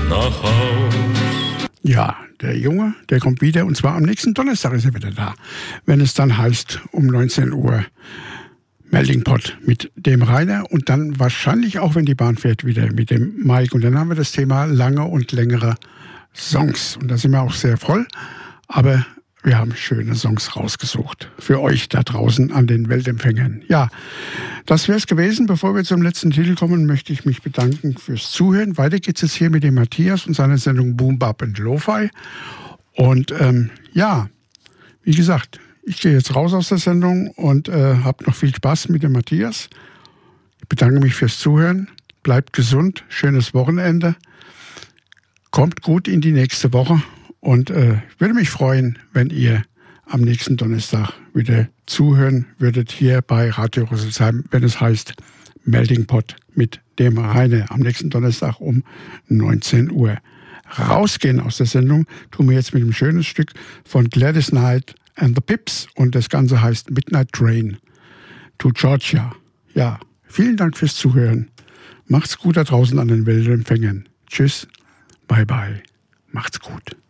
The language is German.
nach Haus. Ja, der Junge, der kommt wieder, und zwar am nächsten Donnerstag ist er wieder da, wenn es dann heißt um 19 Uhr Melting Pot mit dem Rainer und dann wahrscheinlich auch, wenn die Bahn fährt, wieder mit dem Mike. Und dann haben wir das Thema lange und längere Songs. Und da sind wir auch sehr voll, aber wir haben schöne Songs rausgesucht für euch da draußen an den Weltempfängern. Ja, das wäre es gewesen. Bevor wir zum letzten Titel kommen, möchte ich mich bedanken fürs Zuhören. Weiter geht's jetzt hier mit dem Matthias und seiner Sendung Boom Bap and Lo-Fi. Und ja, wie gesagt, ich gehe jetzt raus aus der Sendung und habe noch viel Spaß mit dem Matthias. Ich bedanke mich fürs Zuhören. Bleibt gesund, schönes Wochenende. Kommt gut in die nächste Woche. Und ich würde mich freuen, wenn ihr am nächsten Donnerstag wieder zuhören würdet hier bei Radio Rüsselsheim, wenn es heißt Melting Pot mit dem Rainer. Am nächsten Donnerstag um 19 Uhr. Rausgehen aus der Sendung tun wir jetzt mit einem schönen Stück von Gladys Knight and the Pips und das Ganze heißt Midnight Train to Georgia. Ja, vielen Dank fürs Zuhören. Macht's gut da draußen an den Weltempfängern. Tschüss, bye bye. Macht's gut.